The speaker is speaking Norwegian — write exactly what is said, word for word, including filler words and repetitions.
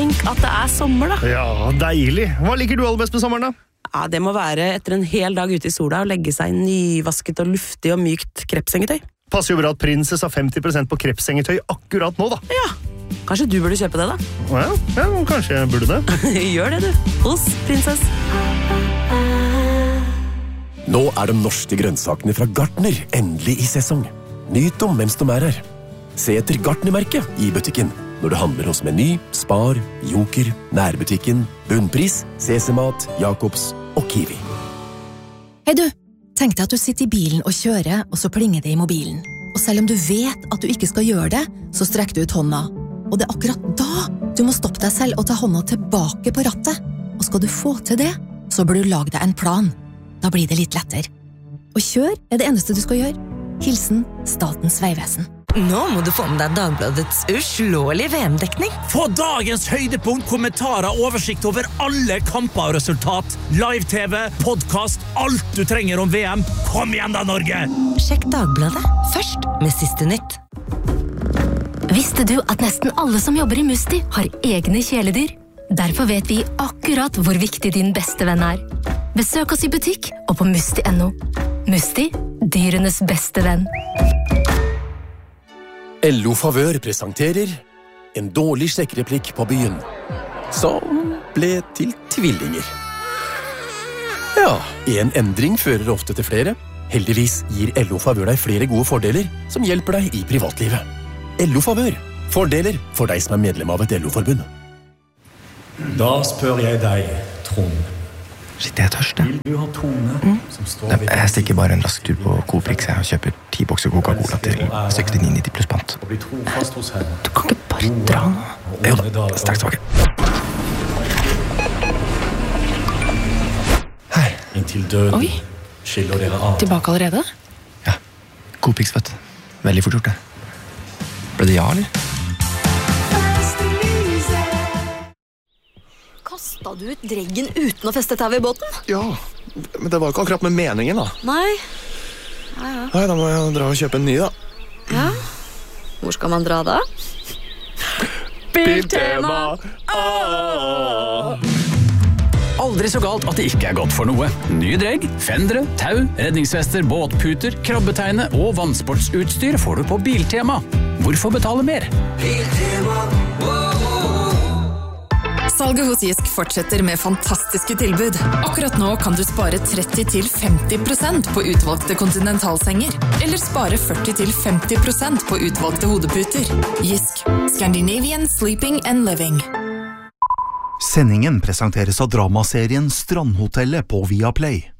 tenk at det er sommer da. Ja, deilig. Hva liker du aller best med sommeren da? Ja, det må være etter en hel dag ute i sola og legge seg i nyvasket og luftig og mykt krepsengetøy. Passer jo bra at Princess har femti prosent på krepsengetøy akkurat nå da. Ja, kanskje du burde kjøpe det da? Ja, ja kanskje jeg burde det. Gjør det du, hos Princess. Nå er de norske grønnsakene fra Gartner endelig i sesong. Nyt dem mens de er her. Se etter Gartner-merket i butikken når du handler hos Meny, Spar, Joker, Nærbutikken, Bunnpris, Sesemat, Jakobs og Kiwi. Hei du, tenk deg at du sitter i bilen og kjører, og så plinger det i mobilen. Og selv om du vet at du ikke skal gjøre det, så strekker du ut hånda. Og det er akkurat da du må stoppe deg selv og ta hånda tilbake på rattet. Og skal du få til det, så bør du lage deg en plan. Da blir det litt lettere. Og kjør er det eneste du skal gjøre. Hilsen Statens Vegvesen. Nå må du få med deg Dagbladets uslåelige V M-dekning. Få dagens høydepunkt, kommentarer, oversikt over alle kamper og resultat. Live-tv, podcast, alt du trenger om V M. Kom igjen da, Norge! Sjekk Dagbladet først med siste nytt. Visste du at nesten alle som jobber i Musti har egne kjæledyr? Derfor vet vi akkurat hvor viktig din beste venn er. Besøk oss i butikk og på musti punktum no. Musti, dyrenes beste venn. L O Favør presenterer en dårlig sjekkereplikk på byen, som ble til tvillinger. Ja, en endring fører ofte til flere. Heldigvis gir L O Favør deg flere gode fordeler som hjelper deg i privatlivet. L O Favør. Fordeler for deg som er medlem av et L O-forbund. Da spør jeg deg, Trond. Shit, jeg er tørst, jeg. Vil du ha Tone mm. som står ved... Jeg stikker bare en rask tur på Coprix og kjøper ti bokser Coca-Cola til sekstini nitti pluss pant. Og bli trofast hos henne. Du kan ikke bare dra nå. Jo da, straks tilbake. Hei. Inntil døden Oi. Skiller dere av. Tilbake allerede? Ja, Coprix, vet du. Veldig fort gjort det. Ble det ja, eller? Kastet du ut dreggen uten å feste tau i båten? Ja, men det var ikke akkurat med meningen da. Nei. Ja, ja. Nei, da må jeg dra og kjøpe en ny da. Ja. Hvor skal man dra da? Biltema! Aldri så galt at det ikke er godt for noe. Nye dregg, fendere, tau, redningsvester, båtputer, krabbeteine og vannsportsutstyr får du på Biltema. Hvorfor betale mer? Biltema, Salget hos Gisk fortsetter med fantastiske tilbud. Akkurat nå kan du spare tretti til femti prosent på utvalgte kontinentalsenger, eller spare førti til femti prosent på utvalgte hodeputer. Gisk. Scandinavian Sleeping and Living. Sendingen presenteres av dramaserien Strandhotellet på Viaplay.